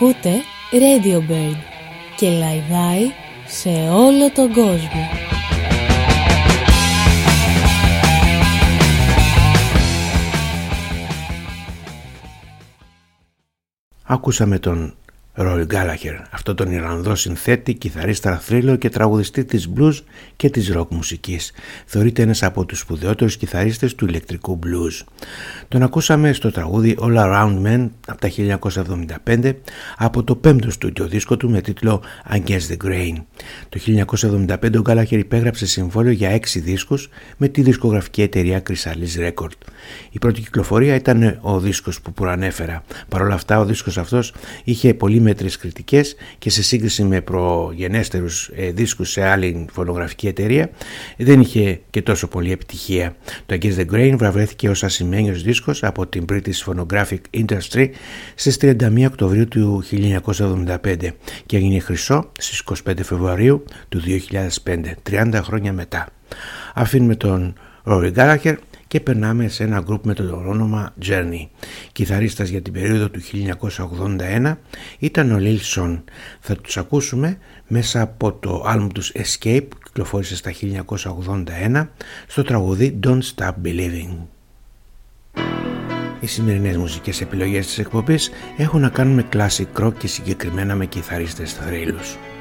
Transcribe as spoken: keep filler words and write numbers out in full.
Ακούτε Radio Bird και λαϊδάει σε όλο τον κόσμο. Άκουσαμε τον Roy Gallagher, αυτό τον Ιρλανδό συνθέτη, κιθαρίστα, θρύλο και τραγουδιστή της blues και της rock μουσικής. Θεωρείται ένας από τους σπουδαιότερους κιθαρίστες του ηλεκτρικού blues. Τον ακούσαμε στο τραγούδι All Around Men από τα χίλια εννιακόσια εβδομήντα πέντε από το πέμπτο στούντιο δίσκο του με τίτλο Against the Grain. Το χίλια εννιακόσια εβδομήντα πέντε ο Gallagher υπέγραψε συμβόλαιο για έξι δίσκους με τη δισκογραφική εταιρεία Chrysalis Record. Η πρώτη κυκλοφορία ήταν ο δίσκος που προανέφερα. Παρ' όλα αυτά ο δίσκος αυτός είχε πολύ μέτρες κριτικές και σε σύγκριση με προγενέστερους ε, δίσκους σε άλλη φωνογραφική εταιρεία δεν είχε και τόσο πολύ επιτυχία. Το Against the Grain βραβεύτηκε ως ασημένιος δίσκος από την British Phonographic Industry στις τριάντα μία Οκτωβρίου του χίλια εννιακόσια εβδομήντα πέντε και έγινε χρυσό στις είκοσι πέντε Φεβρουαρίου του δύο χιλιάδες πέντε, τριάντα χρόνια μετά. Αφήνουμε τον Rory Gallagher και περνάμε σε ένα γκρουπ με το όνομα Journey. Κιθαρίστας για την περίοδο του χίλια εννιακόσια ογδόντα ένα ήταν ο Lil Jon. Θα τους ακούσουμε μέσα από το άλμπουμ τους Escape που κυκλοφόρησε στα χίλια εννιακόσια ογδόντα ένα στο τραγούδι Don't Stop Believing. Οι σημερινές μουσικές επιλογές της εκπομπής έχουν να κάνουν με classic rock και συγκεκριμένα με κιθαρίστες θρύλους.